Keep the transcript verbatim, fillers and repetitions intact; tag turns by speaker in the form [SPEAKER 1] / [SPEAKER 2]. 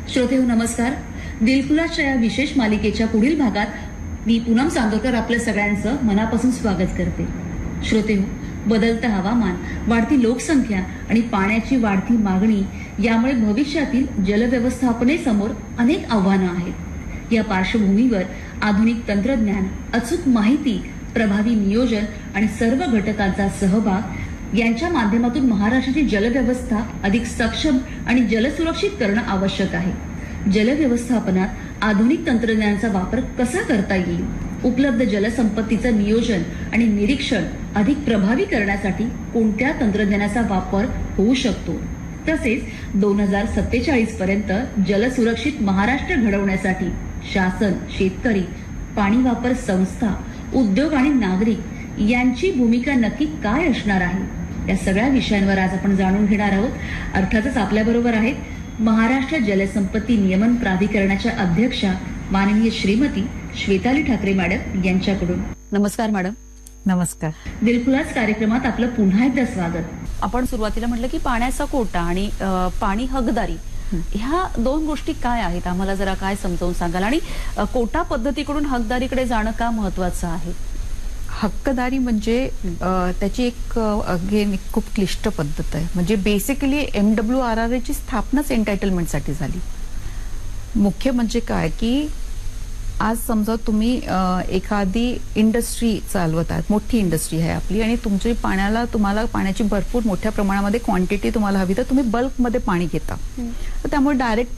[SPEAKER 1] श्रोतेहो नमस्कार. दिलखुलासच्या या विशेष मालिकेच्या पुढील भागात मी पूनम चांदोरकर आपल्या सगळ्यांचं मनापासून स्वागत करते. श्रोतेहो, बदलतं हवामान, वाढती लोकसंख्या आणि पाण्याची वाढती मागणी यामुळे भविष्यातील जलव्यवस्थापनेसमोर अनेक आव्हानं आहेत. या पार्श्वभूमीवर आधुनिक तंत्रज्ञान, अचूक माहिती, प्रभावी नियोजन आणि सर्व घटकांचा सहभाग यांच्या माध्यमातून महाराष्ट्राची जलव्यवस्था अधिक सक्षम आणि जलसुरक्षित करणं आवश्यक आहे. जलव्यवस्थापनात आधुनिक तंत्रज्ञानाचा वापर कसा करता येईल, उपलब्ध जलसंपत्तीचं नियोजन आणि निरीक्षण अधिक प्रभावी करण्यासाठी कोणत्या तंत्रज्ञानाचा वापर होऊ शकतो, तसेच दोन हजार सत्तेचाळीस पर्यंत जलसुरक्षित महाराष्ट्र घडवण्यासाठी शासन, शेतकरी, पाणी वापर संस्था, उद्योग आणि नागरिक यांची भूमिका नक्की काय असणार आहे, या सगळ्या विषयांवर आज आपण जाणून घेणार आहोत. अर्थातच आपल्या बरोबर आहेत महाराष्ट्र जलसंपत्ती नियमन प्राधिकरणाच्या अध्यक्षा माननीय श्रीमती श्वेताली ठाकरे मॅडम यांच्याकडून. नमस्कार मॅडम.
[SPEAKER 2] नमस्कार.
[SPEAKER 1] दिलखुलास कार्यक्रमात आपलं पुन्हा एकदा स्वागत.
[SPEAKER 3] आपण सुरुवातीला म्हटलं की पाण्याचा कोटा आणि पाणी हकदारी ह्या दोन गोष्टी काय आहेत, आम्हाला जरा काय समजावून सांगाल, आणि कोटा पद्धतीकडून हकदारीकडे जाणं का महत्वाचं आहे?
[SPEAKER 2] हक्कदारी म्हणजे त्याची एक अगेन खूप क्लिष्ट पद्धत आहे. म्हणजे बेसिकली एमडब्ल्यू आर आर ची स्थापनाच एन्टायटलमेंटसाठी झाली. मुख्य म्हणजे काय की आज समजा तुम्ही एखादी इंडस्ट्री चालवत आहात, मोठी इंडस्ट्री आहे आपली, आणि तुमची पाण्याला तुम्हाला पाण्याची भरपूर मोठ्या प्रमाणामध्ये क्वांटिटी तुम्हाला हवी, तर तुम्ही बल्कमध्ये पाणी घेता. तर त्यामुळे डायरेक्ट